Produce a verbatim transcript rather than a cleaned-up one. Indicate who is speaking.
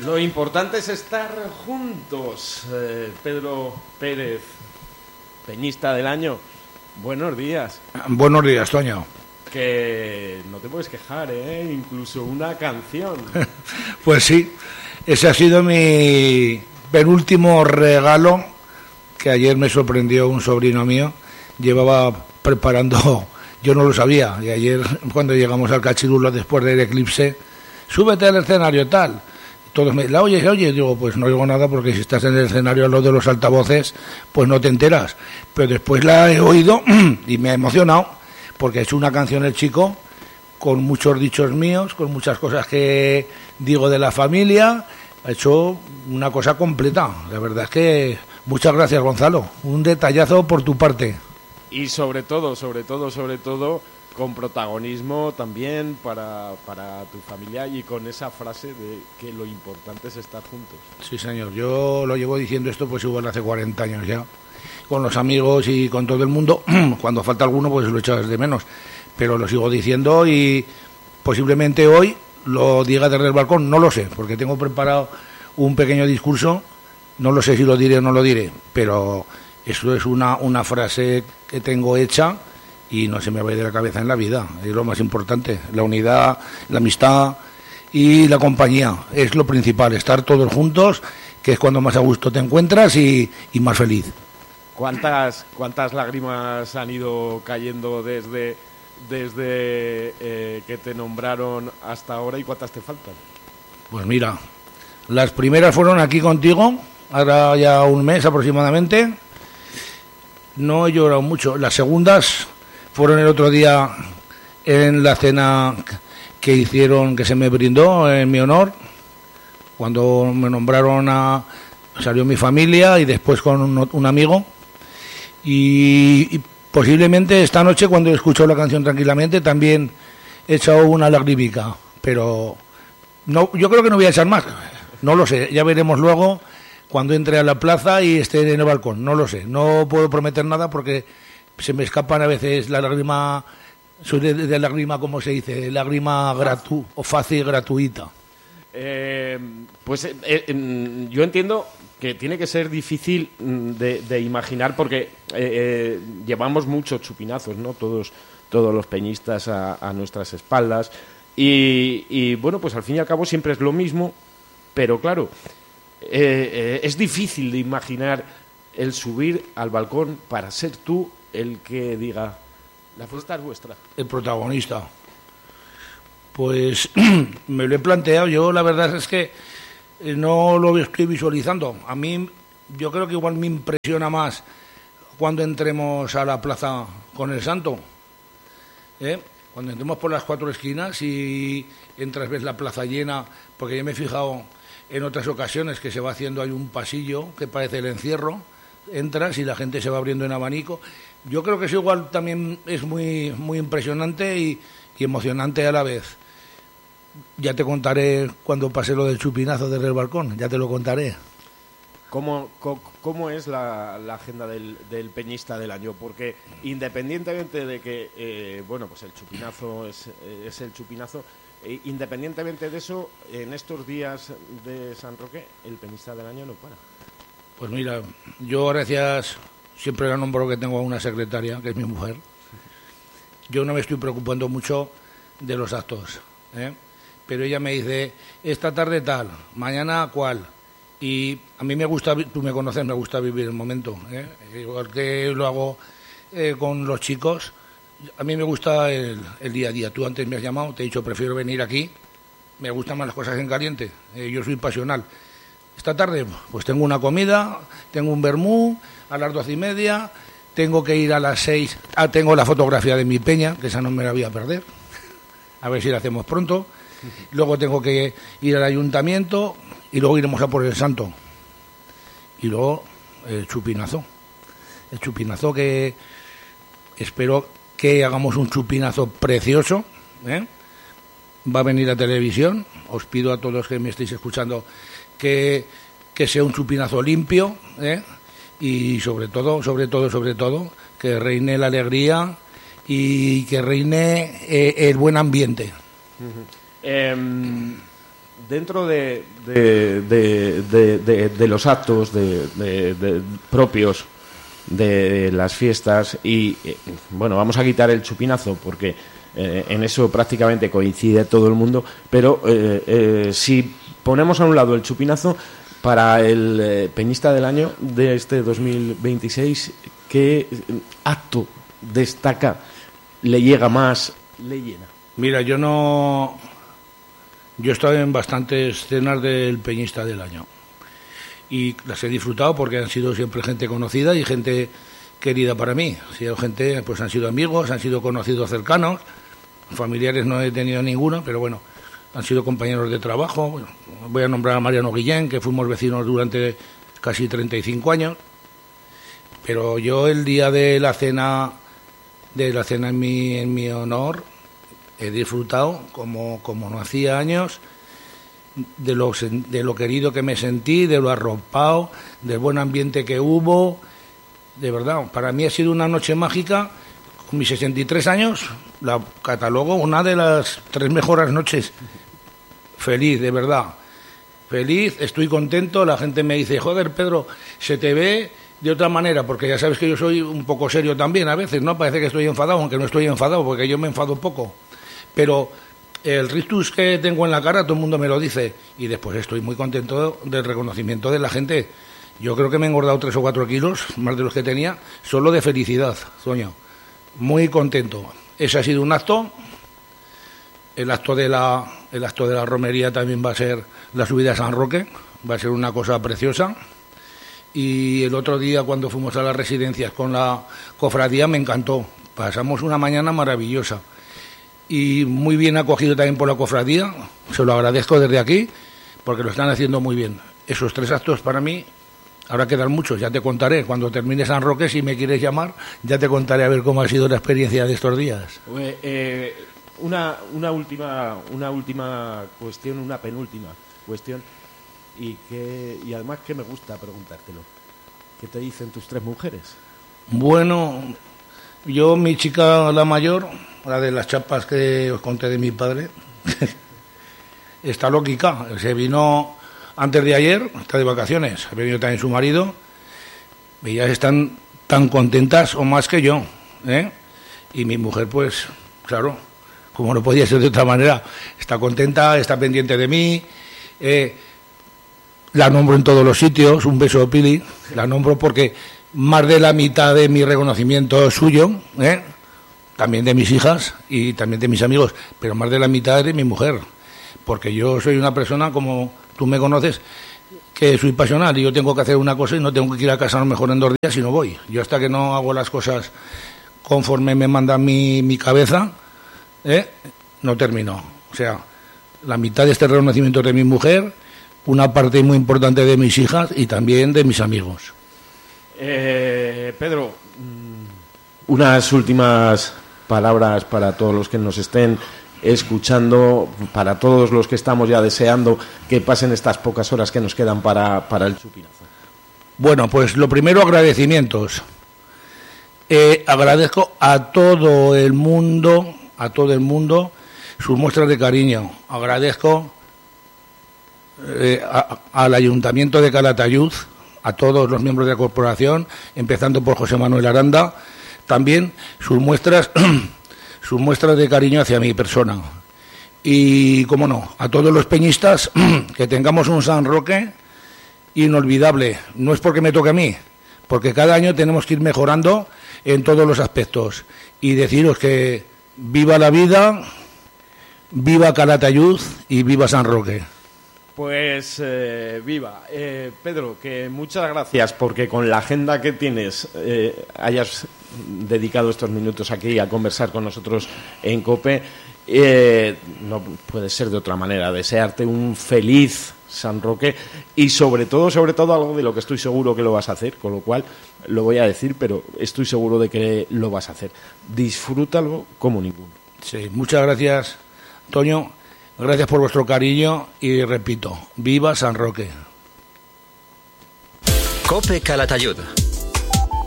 Speaker 1: Lo importante es estar juntos. Eh, Pedro Pérez, peñista del año, buenos días.
Speaker 2: Buenos días, Toño.
Speaker 1: Que no te puedes quejar, ¿eh? Incluso una canción.
Speaker 2: Pues sí, ese ha sido mi penúltimo regalo, que ayer me sorprendió un sobrino mío. Llevaba preparando, yo no lo sabía, y ayer cuando llegamos al Cachirulo después del eclipse, súbete al escenario tal. Todos me, la oyes, la oyes, digo, pues no oigo nada porque si estás en el escenario a lo de los altavoces, pues no te enteras. Pero después la he oído y me ha emocionado, porque es una canción el chico, con muchos dichos míos, con muchas cosas que digo de la familia, ha hecho una cosa completa. La verdad es que muchas gracias, Gonzalo, un detallazo por tu parte.
Speaker 1: Y sobre todo, sobre todo, sobre todo, con protagonismo también para, para tu familia y con esa frase de que lo importante es estar juntos.
Speaker 2: Sí, señor, yo lo llevo diciendo esto pues igual hace cuarenta años ya, con los amigos y con todo el mundo. Cuando falta alguno pues lo echas de menos, pero lo sigo diciendo y posiblemente hoy lo diga desde el balcón, no lo sé, porque tengo preparado un pequeño discurso, no lo sé si lo diré o no lo diré, pero eso es una, una frase que tengo hecha y no se me va a ir de la cabeza en la vida. Es lo más importante, la unidad, la amistad y la compañía. Es lo principal, estar todos juntos, que es cuando más a gusto te encuentras y, y más feliz.
Speaker 1: ¿Cuántas, cuántas lágrimas han ido cayendo desde, desde eh, que te nombraron hasta ahora y cuántas te faltan?
Speaker 2: Pues mira, las primeras fueron aquí contigo, ahora ya un mes aproximadamente. No he llorado mucho. Las segundas fueron el otro día en la cena que hicieron, que se me brindó en mi honor, cuando me nombraron a... salió mi familia y después con un, un amigo. Y, y posiblemente esta noche, cuando he escuchado la canción tranquilamente, también he echado una lagrimica. Pero no, yo creo que no voy a echar más. No lo sé, ya veremos luego cuando entre a la plaza y esté en el balcón. No lo sé, no puedo prometer nada porque se me escapan a veces la lágrima, soy de, de lágrima, ¿cómo se dice? Lágrima gratu o fácil gratuita.
Speaker 1: Eh, pues eh, eh, yo entiendo que tiene que ser difícil de, de imaginar porque eh, eh, llevamos muchos chupinazos, ¿no? Todos, todos los peñistas a, a nuestras espaldas y, y bueno, pues al fin y al cabo siempre es lo mismo, pero claro, eh, eh, es difícil de imaginar el subir al balcón para ser tú el que diga, la fiesta es vuestra.
Speaker 2: El protagonista. Pues me lo he planteado. Yo la verdad es que no lo estoy visualizando. A mí, yo creo que igual me impresiona más cuando entremos a la plaza con el santo. ¿Eh? Cuando entremos por las cuatro esquinas y entras, ves la plaza llena, porque yo me he fijado en otras ocasiones que se va haciendo, hay un pasillo que parece el encierro, entras y la gente se va abriendo en abanico. Yo creo que eso igual también es muy muy impresionante y, y emocionante a la vez. Ya te contaré cuando pase lo del chupinazo desde el balcón, ya te lo contaré.
Speaker 1: ¿Cómo, cómo, cómo es la, la agenda del, del peñista del año? Porque independientemente de que, eh, bueno, pues el chupinazo es, es el chupinazo, eh, independientemente de eso, en estos días de San Roque, el peñista del año no para.
Speaker 2: Pues mira, yo gracias, siempre la nombro que tengo a una secretaria, que es mi mujer. Yo no me estoy preocupando mucho de los actos, ¿eh? Pero ella me dice, esta tarde tal, mañana cuál. Y a mí me gusta, tú me conoces, me gusta vivir el momento, ¿eh? Igual que lo hago eh, con los chicos, a mí me gusta el, el día a día. Tú antes me has llamado, te he dicho, prefiero venir aquí, me gustan más las cosas en caliente, eh, yo soy pasional. Esta tarde pues tengo una comida, tengo un vermú a las doce y media, tengo que ir a las seis, ah, tengo la fotografía de mi peña, que esa no me la voy a perder, a ver si la hacemos pronto. Luego tengo que ir al ayuntamiento y luego iremos a por el santo. Y luego el chupinazo. El chupinazo que espero que hagamos un chupinazo precioso, ¿eh? Va a venir a televisión. Os pido a todos que me estéis escuchando que, que sea un chupinazo limpio, ¿eh? Y sobre todo, sobre todo, sobre todo, que reine la alegría y que reine eh, el buen ambiente.
Speaker 1: Uh-huh. Eh, dentro de, de, de, de, de, de los actos de, de, de propios de las fiestas y, eh, bueno, vamos a quitar el chupinazo porque eh, en eso prácticamente coincide todo el mundo, pero eh, eh, si ponemos a un lado el chupinazo, para el eh, peñista del año de este dos mil veintiséis, ¿qué acto destaca, le llega más, le llena?
Speaker 2: Mira, yo no... Yo he estado en bastantes cenas del peñista del año y las he disfrutado porque han sido siempre gente conocida y gente querida para mí. Ha sido gente, pues han sido amigos, han sido conocidos cercanos, familiares no he tenido ninguno, pero bueno, han sido compañeros de trabajo. Bueno, voy a nombrar a Mariano Guillén, que fuimos vecinos durante casi treinta y cinco años, pero yo el día de la cena, de la cena en mi, en mi honor, he disfrutado como, como no hacía años de lo, de lo querido que me sentí, de lo arropado, del buen ambiente que hubo. De verdad, para mí ha sido una noche mágica. Con mis sesenta y tres años la catalogo una de las tres mejores noches. Feliz, de verdad. Feliz, estoy contento. La gente me dice, joder, Pedro, se te ve de otra manera, porque ya sabes que yo soy un poco serio también a veces, ¿no? Parece que estoy enfadado, aunque no estoy enfadado, porque yo me enfado poco. Pero el rictus que tengo en la cara, todo el mundo me lo dice. Y después estoy muy contento del reconocimiento de la gente. Yo creo que me he engordado tres o cuatro kilos, más de los que tenía, solo de felicidad, Toño. Muy contento. Ese ha sido un acto. El acto de la, el acto de la romería también va a ser la subida a San Roque. Va a ser una cosa preciosa. Y el otro día, cuando fuimos a las residencias con la cofradía, me encantó. Pasamos una mañana maravillosa. Y muy bien acogido también por la cofradía, se lo agradezco desde aquí, porque lo están haciendo muy bien. Esos tres actos para mí, ahora quedan muchos, ya te contaré, cuando termine San Roque, si me quieres llamar, ya te contaré a ver cómo ha sido la experiencia de estos días.
Speaker 1: Eh, eh, una, una, última, una última cuestión, una penúltima cuestión, y, que, y además que me gusta preguntártelo. ¿Qué te dicen tus tres mujeres?
Speaker 2: Bueno, yo, mi chica, la mayor, la de las chapas que os conté de mi padre, está loquica. Se vino antes de ayer, está de vacaciones, ha venido también su marido, y ellas están tan contentas o más que yo, ¿eh? Y mi mujer, pues, claro, como no podía ser de otra manera, está contenta, está pendiente de mí, eh, la nombro en todos los sitios, un beso, Pili, la nombro porque más de la mitad de mi reconocimiento es suyo, ¿eh? También de mis hijas y también de mis amigos, pero más de la mitad es de mi mujer, porque yo soy una persona, como tú me conoces, que soy pasional y yo tengo que hacer una cosa y no tengo que ir a casa a lo mejor en dos días y no voy. Yo hasta que no hago las cosas conforme me manda mi, mi cabeza, ¿eh? No termino. O sea, la mitad de este reconocimiento es de mi mujer, una parte muy importante de mis hijas y también de mis amigos.
Speaker 1: Eh, Pedro, unas últimas palabras para todos los que nos estén escuchando, para todos los que estamos ya deseando que pasen estas pocas horas que nos quedan para, para el chupinazo.
Speaker 2: Bueno, pues lo primero, agradecimientos. Eh, agradezco a todo el mundo, a todo el mundo, sus muestras de cariño. Agradezco eh, a, al Ayuntamiento de Calatayud, a todos los miembros de la corporación, empezando por José Manuel Aranda, también sus muestras, sus muestras de cariño hacia mi persona. Y, cómo no, a todos los peñistas, que tengamos un San Roque inolvidable. No es porque me toque a mí, porque cada año tenemos que ir mejorando en todos los aspectos. Y deciros que viva la vida, viva Calatayud y viva San Roque.
Speaker 1: Pues eh, viva. Eh, Pedro, que muchas gracias porque con la agenda que tienes eh, hayas dedicado estos minutos aquí a conversar con nosotros en COPE. Eh, no puede ser de otra manera. Desearte un feliz San Roque y sobre todo, sobre todo algo de lo que estoy seguro que lo vas a hacer, con lo cual lo voy a decir, pero estoy seguro de que lo vas a hacer. Disfrútalo como ninguno.
Speaker 2: Sí, muchas gracias, Toño. Gracias por vuestro cariño y repito, viva San Roque.
Speaker 3: COPE Calatayud.